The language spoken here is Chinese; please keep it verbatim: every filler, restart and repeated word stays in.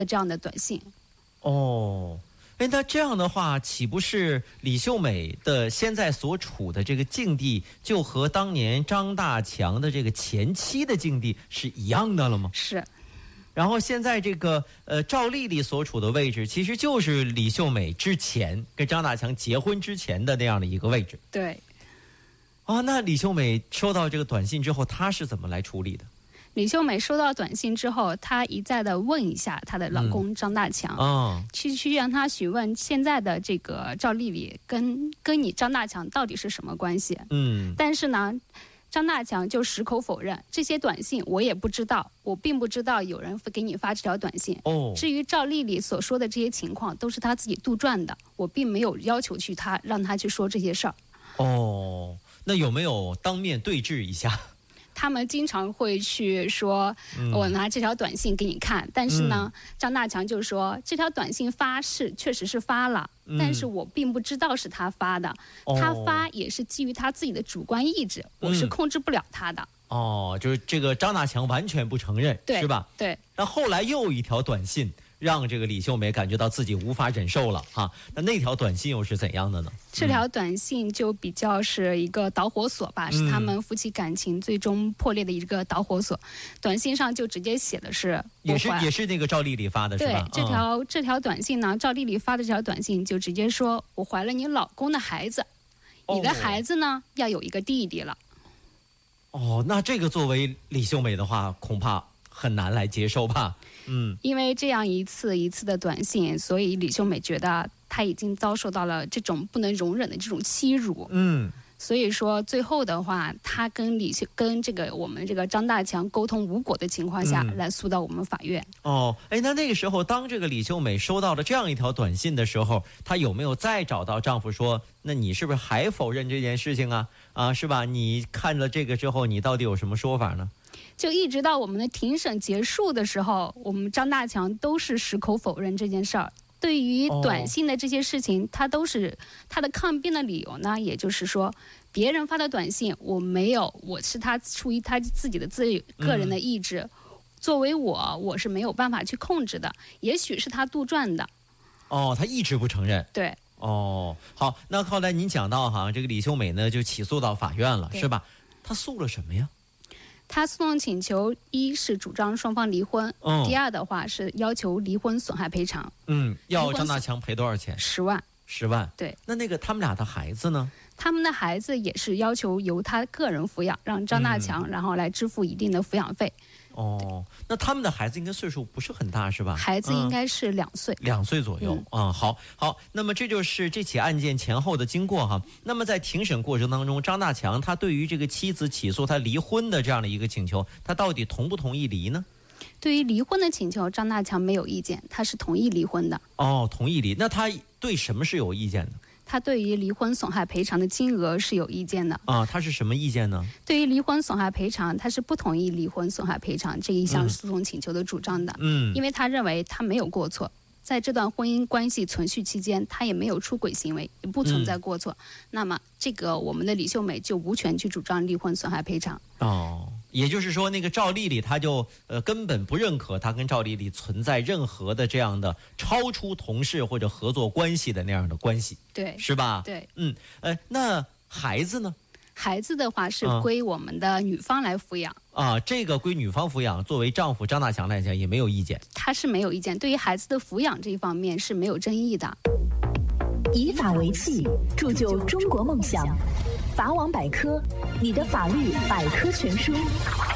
这样的短信。 哦，哎，那这样的话，岂不是李秀美的现在所处的这个境地，就和当年张大强的这个前妻的境地是一样的了吗？ 是。 然后现在这个呃赵丽丽所处的位置，其实就是李秀美之前跟张大强结婚之前的那样的一个位置。 对。 啊，那李秀美收到这个短信之后，她是怎么来处理的？ 李秀美收到短信之后，她一再的问一下她的老公张大强， 嗯哦、 去去让他询问现在的这个赵丽丽跟跟你张大强到底是什么关系。 嗯， 但是呢，张大强就矢口否认，这些短信我也不知道，我并不知道有人给你发这条短信。 哦， 至于赵丽丽所说的这些情况，都是她自己杜撰的，我并没有要求去她让她去说这些事儿。 哦，那有没有当面对质一下？ 他们经常会去说，我拿这条短信给你看，嗯、但是呢，张大强就说这条短信发是确实是发了，嗯、但是我并不知道是他发的，哦、他发也是基于他自己的主观意志，我是控制不了他的。 哦，就是这个张大强完全不承认，是吧？ 对。 那后来又有一条短信，让这个李秀美感觉到自己无法忍受了哈。那那条短信又是怎样的呢？ 这条短信就比较是一个导火索吧，嗯、是他们夫妻感情最终破裂的一个导火索。短信上就直接写的是， 也是也是那个赵丽丽发的是吧？ 对，这条、嗯、这条短信呢，赵丽丽发的这条短信就直接说，我怀了你老公的孩子，哦、你的孩子呢要有一个弟弟了。 哦，那这个作为李秀美的话，恐怕很难来接受吧？嗯， 因为这样一次一次的短信，所以李秀美觉得她已经遭受到了这种不能容忍的这种欺辱。 嗯， 所以说最后的话，她跟李秀跟这个我们这个张大强沟通无果的情况下，嗯、来诉到我们法院。 哦，哎，那那个时候，当这个李秀美收到了这样一条短信的时候，她有没有再找到丈夫说，那你是不是还否认这件事情啊？啊，是吧？你看了这个之后，你到底有什么说法呢？ 就一直到我们的庭审结束的时候，我们张大强都是矢口否认这件事儿。对于短信的这些事情，哦、他都是他的抗辩的理由呢，也就是说，别人发的短信我没有，我是他出于他自己的自个人的意志，嗯、作为我，我是没有办法去控制的，也许是他杜撰的。 哦，他一直不承认。 对。 哦，好，那后来您讲到哈，这个李秀美呢就起诉到法院了，是吧？她诉了什么呀？ 他诉讼请求一是主张双方离婚，嗯、第二的话是要求离婚损害赔偿。 嗯，要张大强赔多少钱？ 十万。 十万。 对。 那那个他们俩的孩子呢？ 他们的孩子也是要求由他个人抚养，让张大强、嗯、然后来支付一定的抚养费。 哦，那他们的孩子应该岁数不是很大是吧？ 孩子应该是两岁， 嗯、两岁左右啊、嗯嗯。好，好，那么这就是这起案件前后的经过哈。那么在庭审过程当中，张大强他对于这个妻子起诉他离婚的这样的一个请求，他到底同不同意离呢？ 对于离婚的请求，张大强没有意见，他是同意离婚的。 哦，同意离，那他对什么是有意见的？ 他对于离婚损害赔偿的金额是有意见的啊，他是什么意见呢？ 对于离婚损害赔偿，他是不同意离婚损害赔偿这一项诉讼请求的主张的。嗯，因为他认为他没有过错，在这段婚姻关系存续期间，他也没有出轨行为，也不存在过错。嗯、那么，这个我们的李秀美就无权去主张离婚损害赔偿。 哦。也就是说，那个赵丽丽，她就呃根本不认可她跟赵丽丽存在任何的这样的超出同事或者合作关系的那样的关系， 对， 是吧？ 对， 嗯，呃，那孩子呢？ 孩子的话是归我们的女方来抚养啊，这个归女方抚养。作为丈夫张大强来讲，也没有意见， 他是没有意见，对于孩子的抚养这一方面是没有争议的。 以法为器，铸就中国梦想。法网百科，你的法律百科全书。